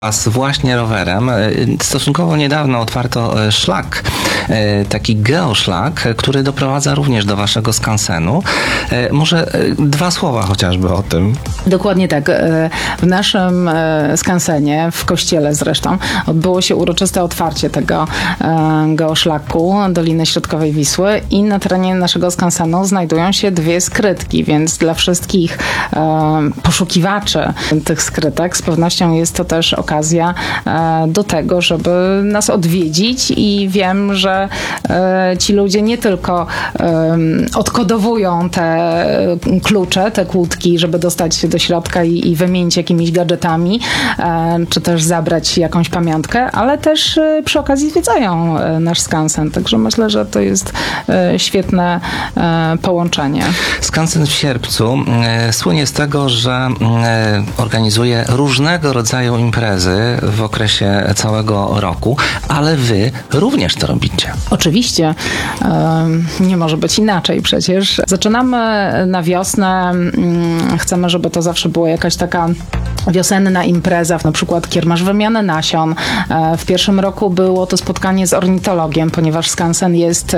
Właśnie rowerem. Stosunkowo niedawno otwarto szlak, taki geoszlak, który doprowadza również do waszego skansenu. Może dwa słowa chociażby o tym. Dokładnie tak. W naszym skansenie, w kościele zresztą, odbyło się uroczyste otwarcie tego geoszlaku Doliny Środkowej Wisły i na terenie naszego skansenu znajdują się dwie skrytki, więc dla wszystkich poszukiwaczy tych skrytek z pewnością jest to też okazja do tego, żeby nas odwiedzić i wiem, że ci ludzie nie tylko odkodowują te klucze, te kłódki, żeby dostać się do środka i wymienić jakimiś gadżetami, czy też zabrać jakąś pamiątkę, ale też przy okazji zwiedzają nasz skansen. Także myślę, że to jest świetne połączenie. Skansen w Sierpcu słynie z tego, że organizuje różnego rodzaju imprezy w okresie całego roku, ale wy również to robicie. Oczywiście. Nie może być inaczej przecież. Zaczynamy na wiosnę. Chcemy, żeby to zawsze była jakaś taka wiosenna impreza, na przykład kiermasz wymiany nasion. W pierwszym roku było to spotkanie z ornitologiem, ponieważ skansen jest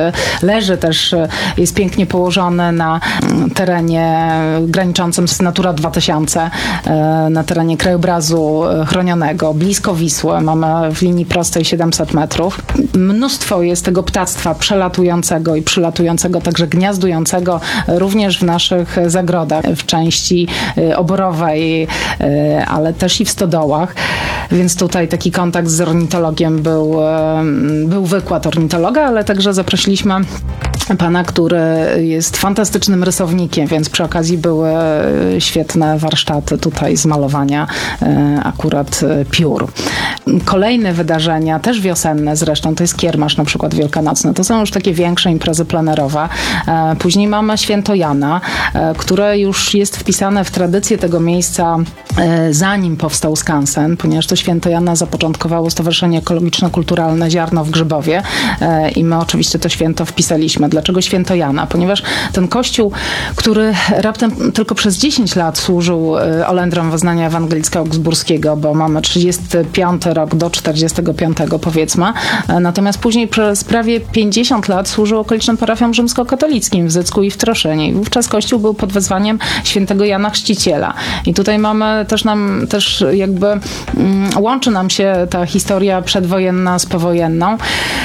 pięknie położony na terenie graniczącym z Natura 2000, na terenie krajobrazu chronionego, blisko Wisły. Mamy w linii prostej 700 metrów. Mnóstwo jest tego ptactwa przelatującego i przylatującego, także gniazdującego również w naszych zagrodach, w części oborowej, ale też i w stodołach. Więc tutaj taki kontakt z ornitologiem był wykład ornitologa, ale także zaprosiliśmy pana, który jest fantastycznym rysownikiem, więc przy okazji były świetne warsztaty tutaj z malowania akurat piór. Kolejne wydarzenia, też wiosenne zresztą, to jest kiermasz na przykład wielkanocny. To są już takie większe imprezy plenerowe. Później mamy Święto Jana, które już jest wpisane w tradycję tego miejsca zanim powstał skansen, ponieważ to Święto Jana zapoczątkowało Stowarzyszenie Ekologiczno-Kulturalne Ziarno w Grzybowie i my oczywiście to święto wpisaliśmy. Dlaczego Święto Jana? Ponieważ ten kościół, który raptem tylko przez 10 lat służył olędrom wyznania ewangelicko-augsburskiego, bo mamy 35 rok do 45 powiedzmy, natomiast później przez prawie 50 lat służył okolicznym parafiom rzymskokatolickim w Zycku i w Troszynie. I wówczas kościół był pod wezwaniem świętego Jana Chrzciciela. I tutaj mamy też jakby łączy nam się ta historia przedwojenna z powojenną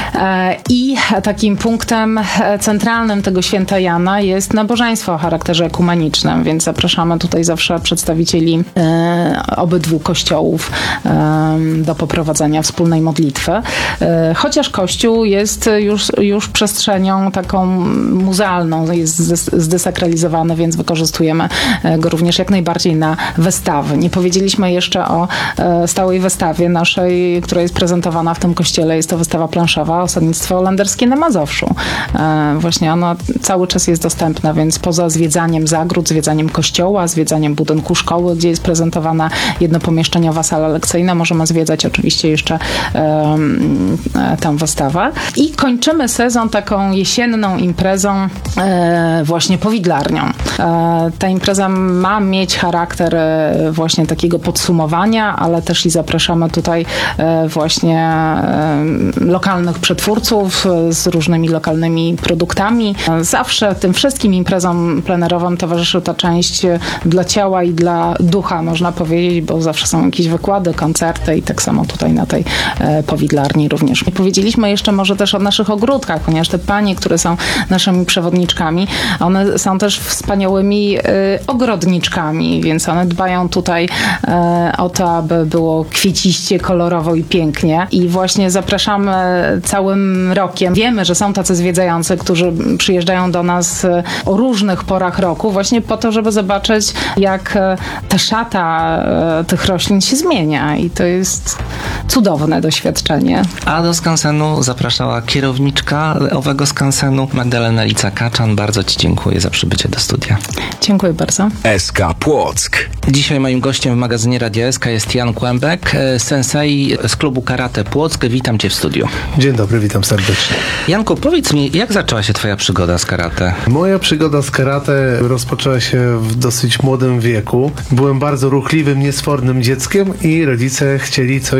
i takim punktem centralnym tego Święta Jana jest nabożeństwo o charakterze ekumenicznym, więc zapraszamy tutaj zawsze przedstawicieli obydwu kościołów do poprowadzenia wspólnej modlitwy. Chociaż kościół jest już przestrzenią taką muzealną, jest zdesakralizowany, więc wykorzystujemy go również jak najbardziej na wystawy. Nie powiedzieliśmy jeszcze o stałej wystawie naszej, która jest prezentowana w tym kościele. Jest to wystawa planszowa Osadnictwo Holenderskie na Mazowszu. Właśnie ona cały czas jest dostępna, więc poza zwiedzaniem zagród, zwiedzaniem kościoła, zwiedzaniem budynku szkoły, gdzie jest prezentowana jednopomieszczeniowa sala lekcyjna, możemy zwiedzać oczywiście jeszcze tę wystawę. I kończymy sezon taką jesienną imprezą właśnie powidlarnią. Ta impreza ma mieć charakter właśnie takiego podsumowania, ale też i zapraszamy tutaj właśnie lokalnych przetwórców z różnymi lokalnymi produktami. Zawsze tym wszystkim imprezom plenerowym towarzyszy ta część dla ciała i dla ducha, można powiedzieć, bo zawsze są jakieś wykłady, koncerty i tak samo tutaj na tej powidlarni również. Nie powiedzieliśmy jeszcze może też o naszych ogródkach, ponieważ te panie, które są naszymi przewodniczkami, one są też wspaniałymi ogrodniczkami, więc one dbają tutaj o to, aby było kwieciście, kolorowo i pięknie. I właśnie zapraszamy całym rokiem. Wiemy, że są tacy zwiedzający, którzy przyjeżdżają do nas o różnych porach roku, właśnie po to, żeby zobaczyć, jak ta szata tych roślin się zmienia. I to jest cudowne doświadczenie. A do skansenu zapraszała kierowniczka owego skansenu Magdalena Lica-Kaczan. Bardzo ci dziękuję za przybycie do studia. Dziękuję bardzo. SK Płock. Dzisiaj moim gościem w magazynie Radia SK jest Jan Kłębek, sensei z klubu Karate Płock. Witam cię w studiu. Dzień dobry, witam serdecznie. Janku, powiedz mi, jak zacząłeś rozpoczęła się twoja przygoda z karate? Moja przygoda z karate rozpoczęła się w dosyć młodym wieku. Byłem bardzo ruchliwym, niesfornym dzieckiem i rodzice chcieli coś